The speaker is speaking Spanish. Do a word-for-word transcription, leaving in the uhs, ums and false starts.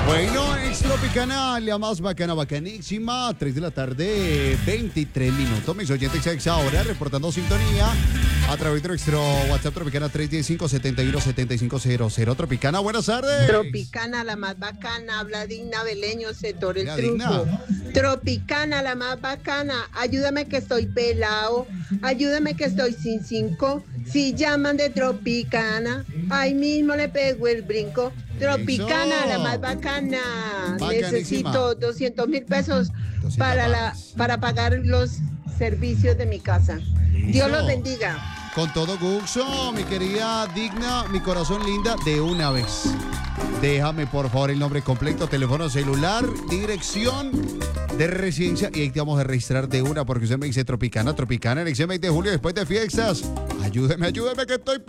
Bueno, es Tropicana, la más bacana, bacanísima. tres de la tarde, veintitrés minutos. Mis oyentes a esa hora reportando sintonía a través de nuestro WhatsApp Tropicana tres uno cinco, siete uno, siete cinco cero cero. Tropicana, buenas tardes. Tropicana, la más bacana. Habla Digna Beleño, sector El Ya, Truco. Digna. Tropicana, la más bacana. Ayúdame que estoy pelado. Ayúdame que estoy sin cinco. Si llaman de Tropicana, ahí mismo le pego el brinco. Tropicana, Eso. la más bacana. Bacanísima. Necesito doscientos mil pesos doscientos para, la, pagas. para pagar los servicios de mi casa. Dios los bendiga. Con todo gusto, mi querida Digna, mi corazón linda, de una vez. Déjame, por favor, el nombre completo, teléfono celular, dirección de residencia y ahí te vamos a registrar de una porque usted me dice Tropicana, Tropicana, el veinte de julio después de fiestas. Ayúdeme, ayúdeme que estoy